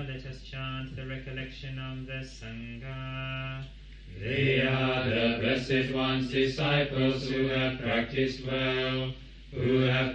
let us chant the recollection of the Sangha. They are the Blessed One's disciples who have practiced well, who have